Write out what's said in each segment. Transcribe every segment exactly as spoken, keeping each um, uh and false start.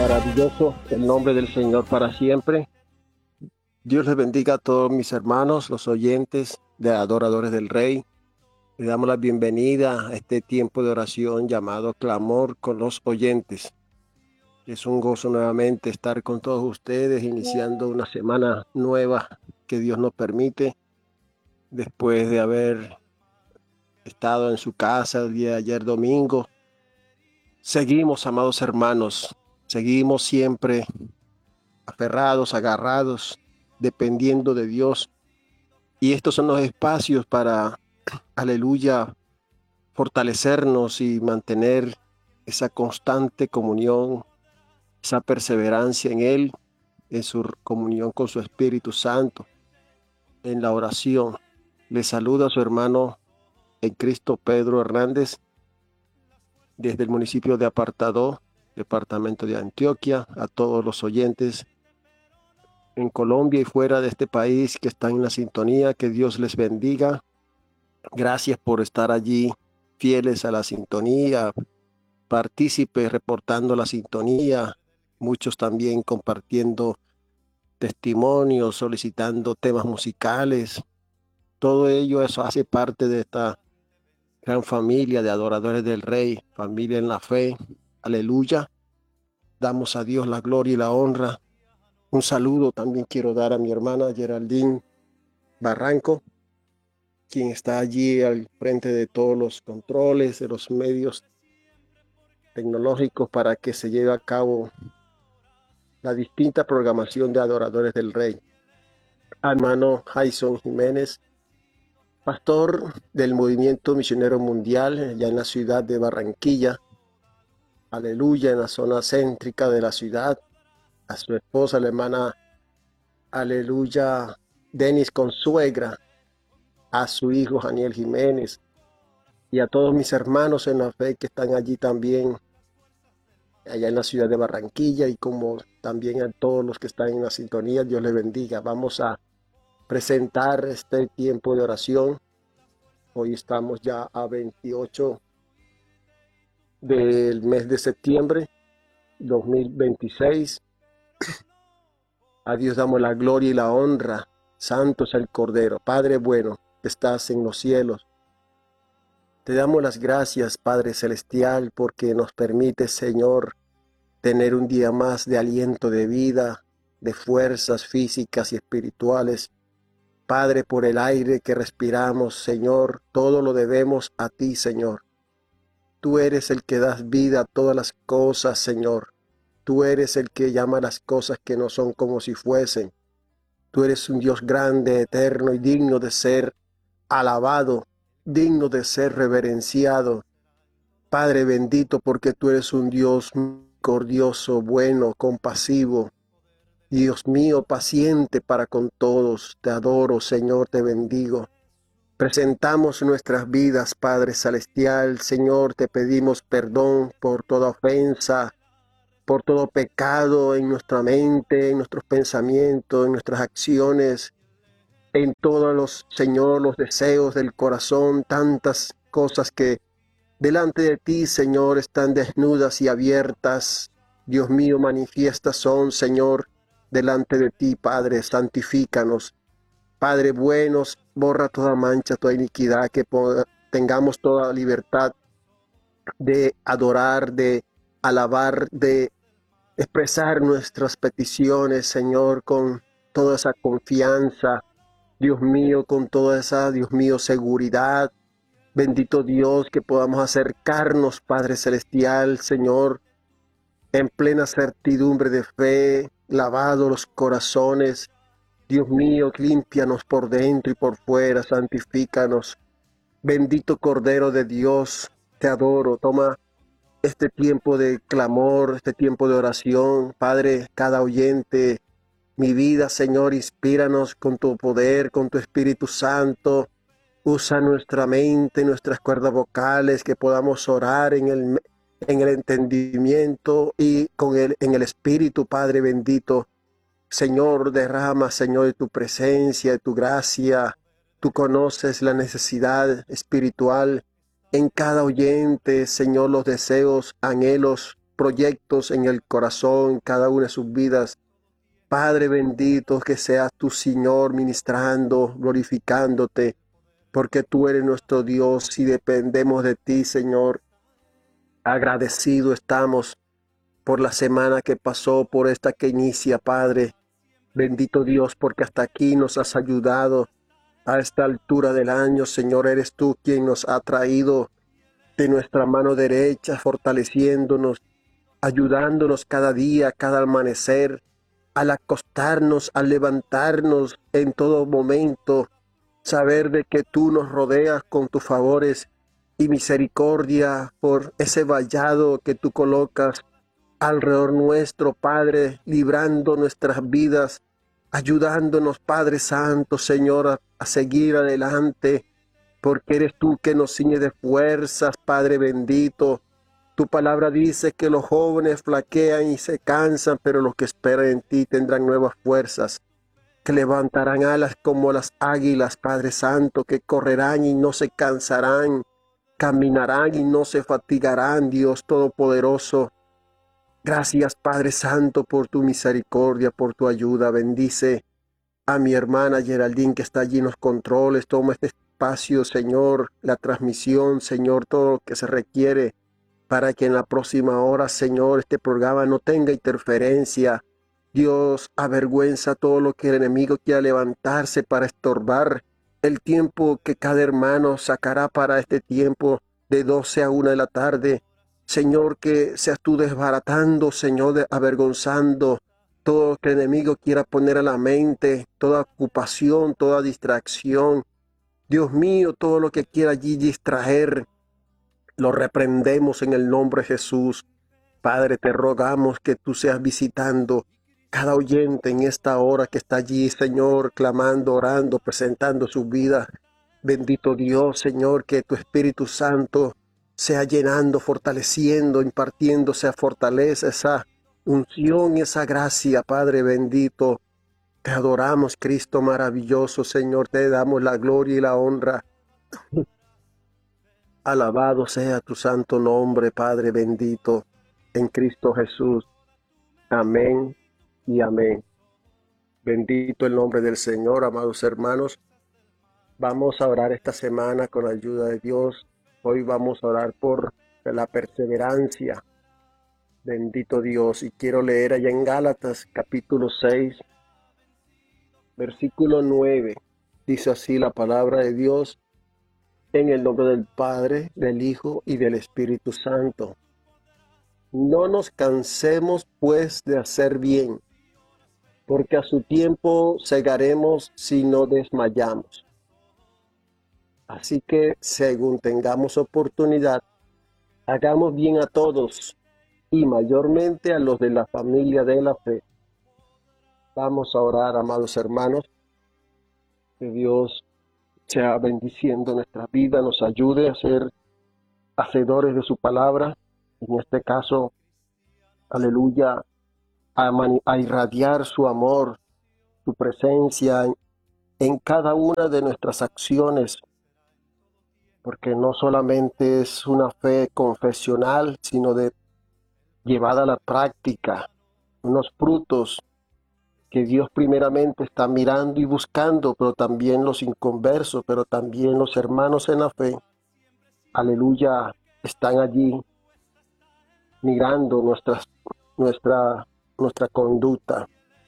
Maravilloso el nombre del Señor para siempre. Dios les bendiga a todos mis hermanos, los oyentes de Adoradores del Rey. Le damos la bienvenida a este tiempo de oración llamado Clamor con los oyentes. Es un gozo nuevamente estar con todos ustedes, iniciando una semana nueva que Dios nos permite, después de haber estado en su casa el día de ayer domingo. Seguimos, amados hermanos, seguimos siempre aferrados, agarrados, dependiendo de Dios. Y estos son los espacios para, aleluya, fortalecernos y mantener esa constante comunión, esa perseverancia en Él, en su comunión con su Espíritu Santo, en la oración. Le saluda a su hermano en Cristo, Pedro Hernández, desde el municipio de Apartadó, departamento de Antioquia, a todos los oyentes en Colombia y fuera de este país que están en la sintonía. Que Dios les bendiga. Gracias por estar allí, fieles a la sintonía, partícipes reportando la sintonía, muchos también compartiendo testimonios, solicitando temas musicales. Todo ello eso hace parte de esta gran familia de adoradores del Rey, familia en la fe. Aleluya. Damos a Dios la gloria y la honra. Un saludo también quiero dar a mi hermana Geraldine Barranco, quien está allí al frente de todos los controles, de los medios tecnológicos para que se lleve a cabo la distinta programación de Adoradores del Rey. Hermano Jason Jiménez, pastor del Movimiento Misionero Mundial, allá en la ciudad de Barranquilla, aleluya, en la zona céntrica de la ciudad. A su esposa, la hermana, aleluya, Denis Consuegra, a su hijo Janiel Jiménez y a todos mis hermanos en la fe que están allí también, allá en la ciudad de Barranquilla, y como también a todos los que están en la sintonía. Dios les bendiga. Vamos a presentar este tiempo de oración. Hoy estamos ya a veintiocho del mes de septiembre dos mil veintiséis. A Dios damos la gloria y la honra. Santo es el Cordero. Padre bueno, que estás en los cielos, te damos las gracias, Padre Celestial, porque nos permite, Señor, tener un día más de aliento de vida, de fuerzas físicas y espirituales. Padre, por el aire que respiramos, Señor, todo lo debemos a ti, Señor. Tú eres el que das vida a todas las cosas, Señor. Tú eres el que llama las cosas que no son como si fuesen. Tú eres un Dios grande, eterno y digno de ser alabado, digno de ser reverenciado. Padre bendito, porque tú eres un Dios misericordioso, bueno, compasivo. Dios mío, paciente para con todos. Te adoro, Señor, te bendigo. Presentamos nuestras vidas, Padre Celestial. Señor, te pedimos perdón por toda ofensa, por todo pecado en nuestra mente, en nuestros pensamientos, en nuestras acciones, en todos los, Señor, los deseos del corazón, tantas cosas que delante de ti, Señor, están desnudas y abiertas. Dios mío, manifiestas son, Señor, delante de ti, Padre, santifícanos. Padre buenos, borra toda mancha, toda iniquidad, que tengamos toda libertad de adorar, de alabar, de expresar nuestras peticiones, Señor, con toda esa confianza, Dios mío, con toda esa, Dios mío, seguridad. Bendito Dios, que podamos acercarnos, Padre Celestial, Señor, en plena certidumbre de fe, lavado los corazones. Dios mío, límpianos por dentro y por fuera, santifícanos. Bendito Cordero de Dios, te adoro. Toma este tiempo de clamor, este tiempo de oración. Padre, cada oyente, mi vida, Señor, inspíranos con tu poder, con tu Espíritu Santo. Usa nuestra mente, nuestras cuerdas vocales, que podamos orar en el, en el entendimiento y con el, en el Espíritu, Padre bendito. Señor, derrama, Señor, de tu presencia, de tu gracia. Tú conoces la necesidad espiritual en cada oyente, Señor, los deseos, anhelos proyectos en el corazón, cada una de sus vidas. Padre bendito, que seas tu Señor ministrando, glorificándote, porque tú eres nuestro Dios y dependemos de ti, Señor. Agradecido estamos por la semana que pasó, por esta que inicia, Padre. Bendito Dios, porque hasta aquí nos has ayudado. A esta altura del año, Señor, eres tú quien nos ha traído de nuestra mano derecha, fortaleciéndonos, ayudándonos cada día, cada amanecer, al acostarnos, al levantarnos en todo momento, saber de que tú nos rodeas con tus favores y misericordia por ese vallado que tú colocas alrededor nuestro, Padre, librando nuestras vidas, ayudándonos, Padre Santo, Señor, a, a seguir adelante, porque eres tú que nos ciñe de fuerzas, Padre bendito. Tu palabra dice que los jóvenes flaquean y se cansan, pero los que esperan en ti tendrán nuevas fuerzas, que levantarán alas como las águilas, Padre Santo, que correrán y no se cansarán, caminarán y no se fatigarán, Dios Todopoderoso. Gracias, Padre Santo, por tu misericordia, por tu ayuda. Bendice a mi hermana Geraldine, que está allí en los controles. Toma este espacio, Señor, la transmisión, Señor, todo lo que se requiere para que en la próxima hora, Señor, este programa no tenga interferencia. Dios, avergüenza todo lo que el enemigo quiera levantarse para estorbar el tiempo que cada hermano sacará para este tiempo de doce a una de la tarde. Señor, que seas tú desbaratando, Señor, de- avergonzando todo lo que el enemigo quiera poner a la mente, toda ocupación, toda distracción. Dios mío, todo lo que quiera allí distraer, lo reprendemos en el nombre de Jesús. Padre, te rogamos que tú seas visitando cada oyente en esta hora que está allí, Señor, clamando, orando, presentando su vida. Bendito Dios, Señor, que tu Espíritu Santo sea llenando, fortaleciendo, impartiendo esa fortaleza, esa unción y esa gracia, Padre bendito. Te adoramos, Cristo maravilloso, Señor, te damos la gloria y la honra. Alabado sea tu santo nombre, Padre bendito, en Cristo Jesús. Amén y amén. Bendito el nombre del Señor, amados hermanos. Vamos a orar esta semana con la ayuda de Dios. Hoy vamos a orar por la perseverancia. Bendito Dios. Y quiero leer allá en Gálatas capítulo seis, versículo nueve. Dice así la palabra de Dios: en el nombre del Padre, del Hijo y del Espíritu Santo. No nos cansemos pues de hacer bien, porque a su tiempo segaremos si no desmayamos. Así que, según tengamos oportunidad, hagamos bien a todos y mayormente a los de la familia de la fe. Vamos a orar, amados hermanos, que Dios sea bendiciendo nuestra vida, nos ayude a ser hacedores de su palabra, en este caso, aleluya, a, mani- a irradiar su amor, su presencia en, en cada una de nuestras acciones, porque no solamente es una fe confesional, sino de llevada a la práctica, unos frutos que Dios primeramente está mirando y buscando, pero también los inconversos, pero también los hermanos en la fe, aleluya, están allí mirando nuestras, nuestra, nuestra conducta.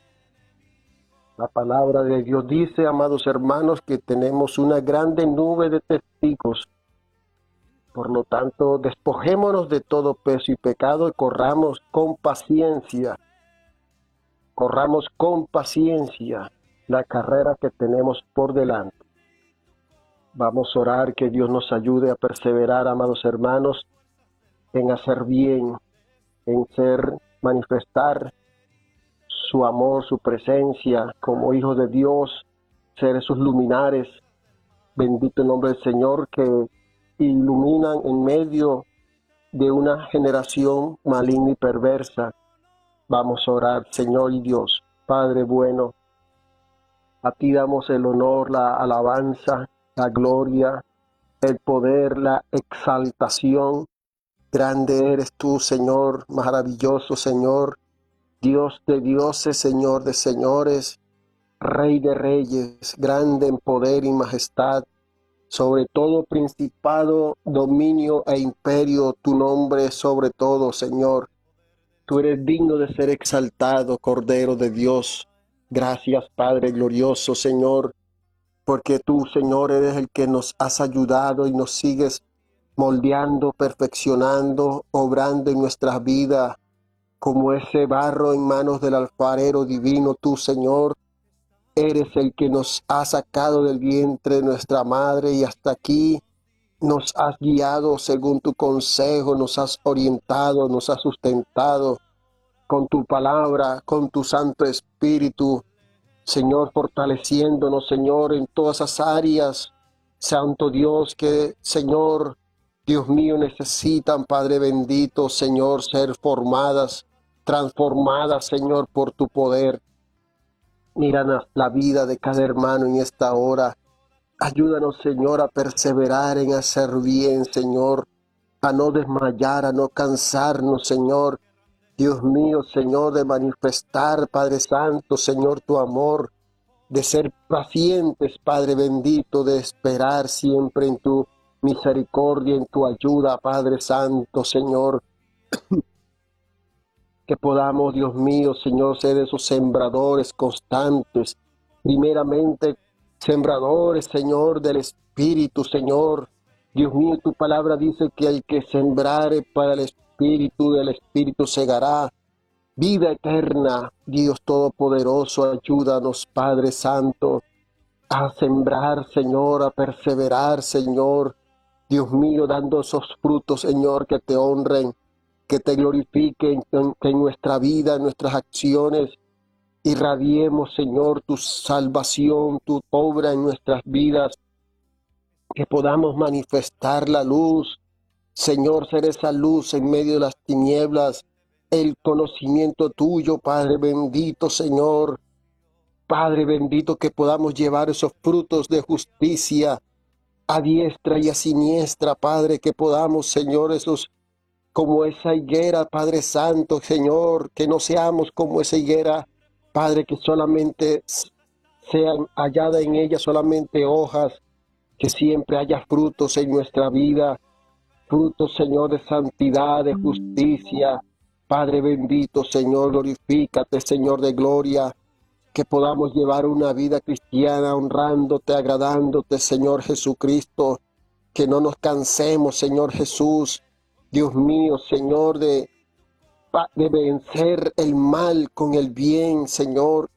La palabra de Dios dice, amados hermanos, que tenemos una grande nube de testigos. Por lo tanto, despojémonos de todo peso y pecado y corramos con paciencia, corramos con paciencia la carrera que tenemos por delante. Vamos a orar que Dios nos ayude a perseverar, amados hermanos, en hacer bien, en ser, manifestar su amor, su presencia como hijos de Dios, ser esos luminares, bendito el nombre del Señor, que iluminan en medio de una generación maligna y perversa. Vamos a orar, Señor y Dios, Padre bueno, a ti damos el honor, la alabanza, la gloria, el poder, la exaltación. Grande eres tú, Señor, maravilloso, Señor, Dios de dioses, Señor de señores, Rey de reyes, grande en poder y majestad, sobre todo principado, dominio e imperio, tu nombre es sobre todo, Señor. Tú eres digno de ser exaltado, Cordero de Dios. Gracias, Padre glorioso, Señor, porque tú, Señor, eres el que nos has ayudado y nos sigues moldeando, perfeccionando, obrando en nuestras vidas, como ese barro en manos del alfarero divino. Tú, Señor, eres el que nos ha sacado del vientre de nuestra madre y hasta aquí nos has guiado según tu consejo, nos has orientado, nos has sustentado con tu palabra, con tu Santo Espíritu, Señor, fortaleciéndonos, Señor, en todas esas áreas, Santo Dios, que, Señor, Dios mío, necesitan, Padre bendito, Señor, ser formadas, transformadas, Señor, por tu poder. Mira la vida de cada hermano en esta hora. Ayúdanos, Señor, a perseverar en hacer bien, Señor, a no desmayar, a no cansarnos, Señor. Dios mío, Señor, de manifestar, Padre Santo, Señor, tu amor, de ser pacientes, Padre bendito, de esperar siempre en tu misericordia, en tu ayuda, Padre Santo, Señor. Que podamos, Dios mío, Señor, ser esos sembradores constantes, primeramente sembradores, Señor, del Espíritu, Señor. Dios mío, tu palabra dice que el que sembrare para el Espíritu, del Espíritu segará vida eterna. Dios Todopoderoso, ayúdanos, Padre Santo, a sembrar, Señor, a perseverar, Señor. Dios mío, dando esos frutos, Señor, que te honren, que te glorifiquen, que en nuestra vida, en nuestras acciones, irradiemos, Señor, tu salvación, tu obra en nuestras vidas, que podamos manifestar la luz, Señor, ser esa luz en medio de las tinieblas, el conocimiento tuyo, Padre bendito, Señor, Padre bendito, que podamos llevar esos frutos de justicia a diestra y a siniestra, Padre, que podamos, Señor, esos como esa higuera, Padre Santo, Señor, que no seamos como esa higuera, Padre, que solamente sean halladas en ella solamente hojas, que siempre haya frutos en nuestra vida, frutos, Señor, de santidad, de justicia. Padre bendito, Señor, glorifícate, Señor de gloria, que podamos llevar una vida cristiana honrándote, agradándote, Señor Jesucristo, que no nos cansemos, Señor Jesús, Dios mío, Señor, de, de vencer el mal con el bien, Señor,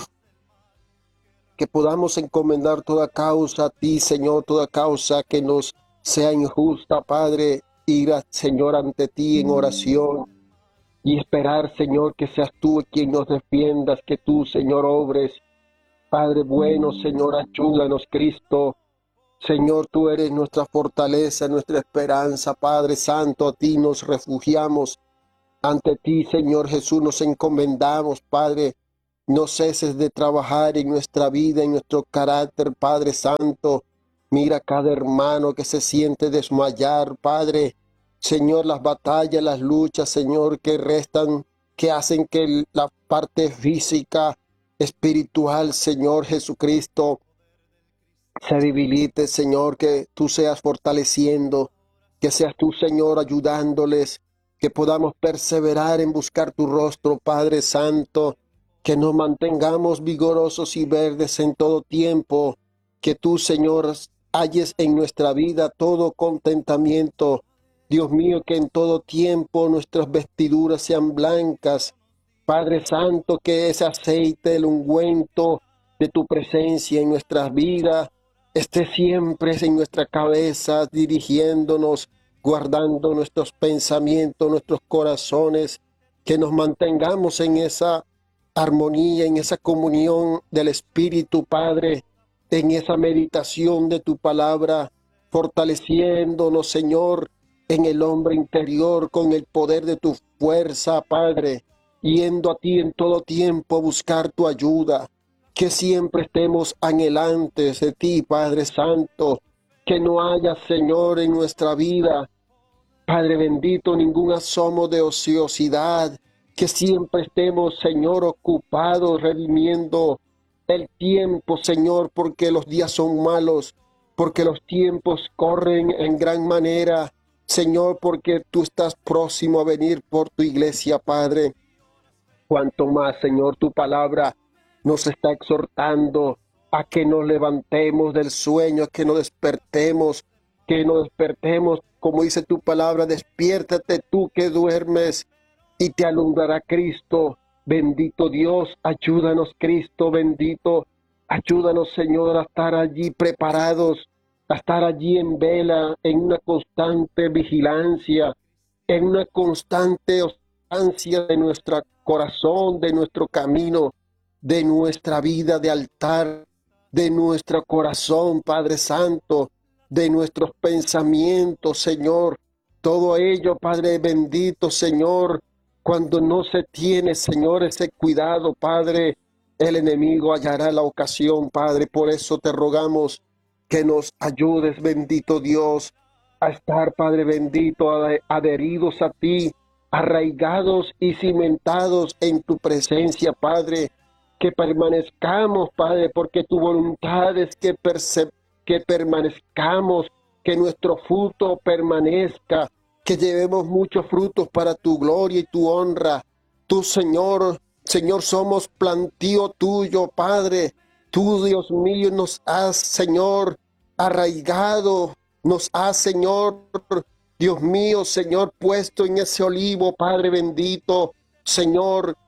que podamos encomendar toda causa a ti, Señor, toda causa que nos sea injusta, Padre, ir, a, Señor, ante ti en oración y esperar, Señor, que seas tú quien nos defiendas, que tú, Señor, obres. Padre bueno, Señor, ayúdanos, Cristo. Señor, tú eres nuestra fortaleza, nuestra esperanza, Padre Santo, a ti nos refugiamos. Ante ti, Señor Jesús, nos encomendamos, Padre. No ceses de trabajar en nuestra vida, en nuestro carácter, Padre Santo. Mira cada hermano que se siente desmayar, Padre. Señor, las batallas, las luchas, Señor, que restan, que hacen que la parte física, espiritual, Señor Jesucristo, se debilite, Señor, que tú seas fortaleciendo, que seas tú, Señor, ayudándoles, que podamos perseverar en buscar tu rostro, Padre Santo, que nos mantengamos vigorosos y verdes en todo tiempo, que tú, Señor, halles en nuestra vida todo contentamiento. Dios mío, que en todo tiempo nuestras vestiduras sean blancas. Padre Santo, que ese aceite, el ungüento de tu presencia en nuestras vidas, esté siempre en nuestra cabeza, dirigiéndonos, guardando nuestros pensamientos, nuestros corazones, que nos mantengamos en esa armonía, en esa comunión del Espíritu, Padre, en esa meditación de tu palabra, fortaleciéndonos, Señor, en el hombre interior con el poder de tu fuerza, Padre, yendo a ti en todo tiempo a buscar tu ayuda. Que siempre estemos anhelantes de ti, Padre Santo, que no haya, Señor, en nuestra vida Padre bendito, ningún asomo de ociosidad, que siempre estemos, Señor, ocupados, redimiendo el tiempo, Señor, porque los días son malos, porque los tiempos corren en gran manera, Señor, porque tú estás próximo a venir por tu iglesia, Padre. Cuanto más, Señor, tu palabra nos está exhortando a que nos levantemos del sueño, a que nos despertemos, que nos despertemos, como dice tu palabra, despiértate tú que duermes y te alumbrará Cristo. Bendito Dios, ayúdanos Cristo bendito, ayúdanos Señor a estar allí preparados, a estar allí en vela, en una constante vigilancia, en una constante ansia de nuestro corazón, de nuestro camino, de nuestra vida de altar, de nuestro corazón, Padre Santo, de nuestros pensamientos, Señor. Todo ello, Padre bendito, Señor, cuando no se tiene, Señor, ese cuidado, Padre, el enemigo hallará la ocasión, Padre. Por eso te rogamos que nos ayudes, bendito Dios, a estar, Padre bendito, adheridos a ti, arraigados y cimentados en tu presencia, Padre. Que permanezcamos, Padre, porque tu voluntad es que, que permanezcamos, que nuestro fruto permanezca, que llevemos muchos frutos para tu gloria y tu honra. Tú, Señor, Señor, somos plantío tuyo, Padre. Tú, Dios mío, nos has, Señor, arraigado, nos has, Señor, Dios mío, Señor, puesto en ese olivo, Padre bendito, Señor,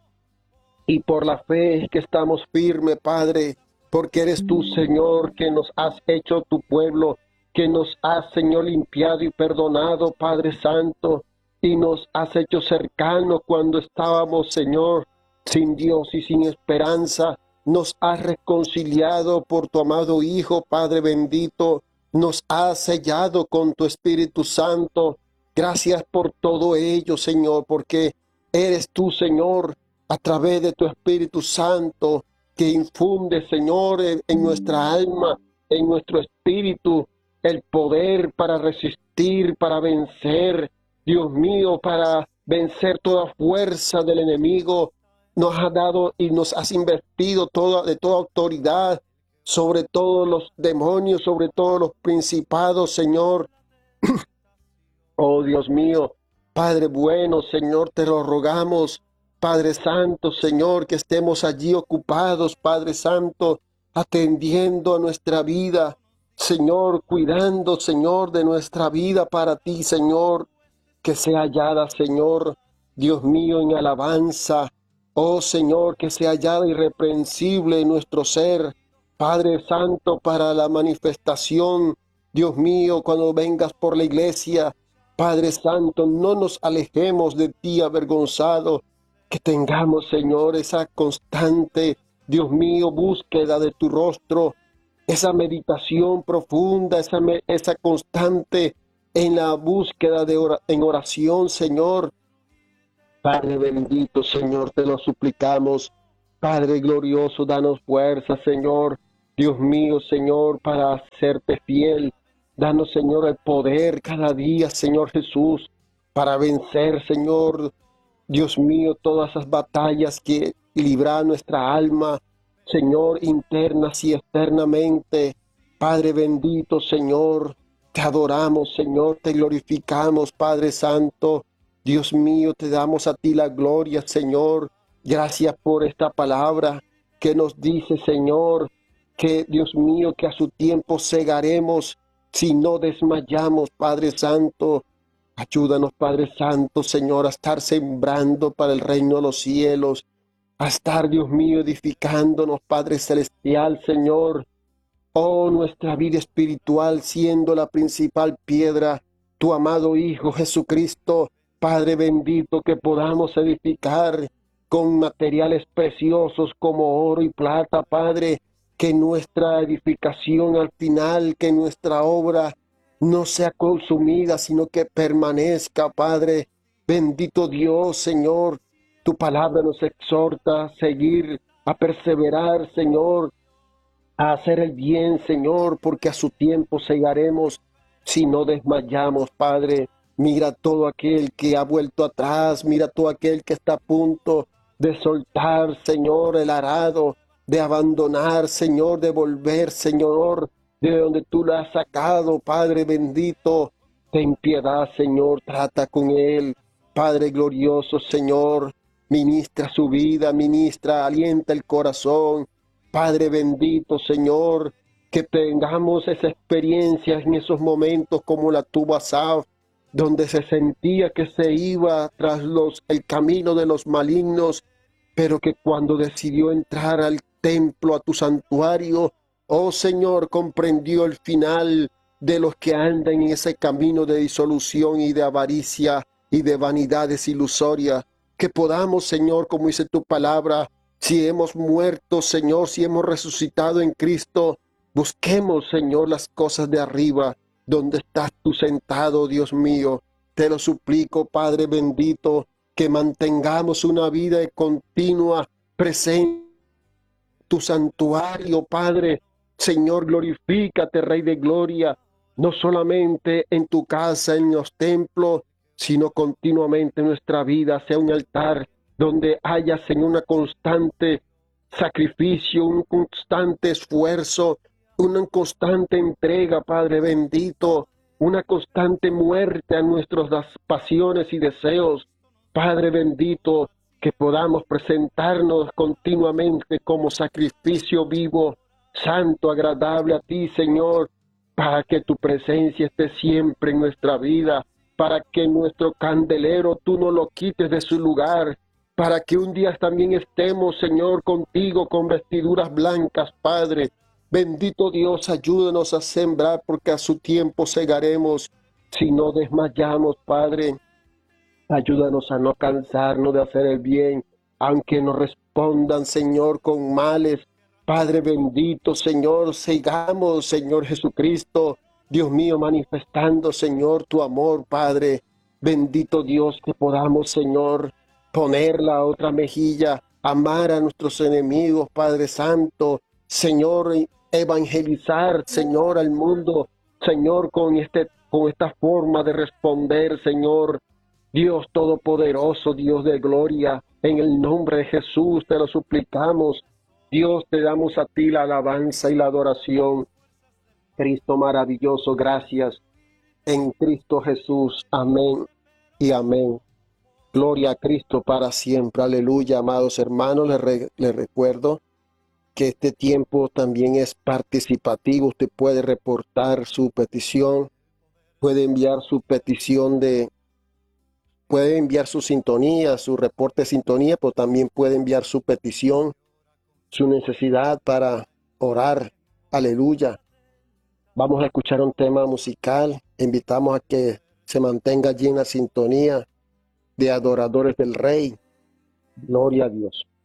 y por la fe es que estamos firmes, Padre, porque eres tú, Señor, que nos has hecho tu pueblo, que nos has, Señor, limpiado y perdonado, Padre Santo, y nos has hecho cercanos cuando estábamos, Señor, sin Dios y sin esperanza. Nos has reconciliado por tu amado Hijo, Padre bendito, nos has sellado con tu Espíritu Santo. Gracias por todo ello, Señor, porque eres tú, Señor, a través de tu Espíritu Santo, que infunde, Señor, en, en nuestra alma, en nuestro espíritu, el poder para resistir, para vencer, Dios mío, para vencer toda fuerza del enemigo. Nos has dado y nos has investido toda, de toda autoridad sobre todos los demonios, sobre todos los principados, Señor. Oh, Dios mío, Padre bueno, Señor, te lo rogamos. Padre Santo, Señor, que estemos allí ocupados, Padre Santo, atendiendo a nuestra vida, Señor, cuidando, Señor, de nuestra vida para ti, Señor, que sea hallada, Señor, Dios mío, en alabanza. Oh, Señor, que sea hallada irreprensible en nuestro ser, Padre Santo, para la manifestación, Dios mío, cuando vengas por la iglesia, Padre Santo, no nos alejemos de ti avergonzado. Que tengamos, Señor, esa constante, Dios mío, búsqueda de tu rostro, esa meditación profunda, esa, esa constante en la búsqueda de or en oración, Señor. Padre bendito, Señor, te lo suplicamos. Padre glorioso, danos fuerza, Señor. Dios mío, Señor, para hacerte fiel. Danos, Señor, el poder cada día, Señor Jesús, para vencer, Señor, Dios mío, todas esas batallas que libra nuestra alma, Señor, internas y externamente. Padre bendito, Señor, te adoramos, Señor, te glorificamos, Padre Santo. Dios mío, te damos a ti la gloria, Señor. Gracias por esta palabra que nos dice, Señor, que Dios mío, que a su tiempo segaremos si no desmayamos, Padre Santo. Ayúdanos, Padre Santo, Señor, a estar sembrando para el reino de los cielos, a estar, Dios mío, edificándonos, Padre Celestial, Señor. Oh, nuestra vida espiritual siendo la principal piedra, tu amado Hijo Jesucristo, Padre bendito, que podamos edificar con materiales preciosos como oro y plata, Padre, que nuestra edificación al final, que nuestra obra no sea consumida, sino que permanezca, Padre. Bendito Dios, Señor, tu palabra nos exhorta a seguir, a perseverar, Señor, a hacer el bien, Señor, porque a su tiempo segaremos si no desmayamos, Padre. Mira todo aquel que ha vuelto atrás, mira todo aquel que está a punto de soltar, Señor, el arado, de abandonar, Señor, de volver, Señor, de donde tú lo has sacado, Padre bendito. Ten piedad, Señor, trata con él. Padre glorioso, Señor, ministra su vida, ministra, alienta el corazón. Padre bendito, Señor, que tengamos esa experiencia en esos momentos como la tuvo Asaf, donde se sentía que se iba tras los, el camino de los malignos, pero que cuando decidió entrar al templo, a tu santuario, oh Señor, comprendió el final de los que andan en ese camino de disolución y de avaricia y de vanidades ilusorias. Que podamos, Señor, como dice tu palabra, si hemos muerto, Señor, si hemos resucitado en Cristo, busquemos, Señor, las cosas de arriba, donde estás tú sentado, Dios mío. Te lo suplico, Padre bendito, que mantengamos una vida continua, presente en tu santuario, Padre. Señor, glorifícate, Rey de Gloria, no solamente en tu casa, en los templos, sino continuamente en nuestra vida, sea un altar donde haya, Señor, una constante sacrificio, un constante esfuerzo, una constante entrega, Padre bendito, una constante muerte a nuestras pasiones y deseos, Padre bendito, que podamos presentarnos continuamente como sacrificio vivo, santo, agradable a ti, Señor, para que tu presencia esté siempre en nuestra vida, para que nuestro candelero tú no lo quites de su lugar, para que un día también estemos, Señor, contigo con vestiduras blancas, Padre. Bendito Dios, ayúdanos a sembrar, porque a su tiempo segaremos si no desmayamos, Padre. Ayúdanos a no cansarnos de hacer el bien, aunque nos respondan, Señor, con males. Padre bendito, Señor, sigamos, Señor Jesucristo, Dios mío, manifestando, Señor, tu amor, Padre. Bendito Dios, que podamos, Señor, poner la otra mejilla, amar a nuestros enemigos, Padre Santo, Señor, evangelizar, Señor, al mundo, Señor, con, este, con esta forma de responder, Señor. Dios Todopoderoso, Dios de gloria, en el nombre de Jesús te lo suplicamos. Dios, te damos a ti la alabanza y la adoración. Cristo maravilloso, gracias. En Cristo Jesús, amén y amén. Gloria a Cristo para siempre, aleluya. Amados hermanos, les, re, les recuerdo que este tiempo también es participativo. Usted puede reportar su petición, puede enviar su petición de... Puede enviar su sintonía, su reporte de sintonía, pero también puede enviar su petición, su necesidad para orar. Aleluya. Vamos a escuchar un tema musical. Invitamos a que se mantenga allí en la sintonía de adoradores del Rey. Gloria a Dios.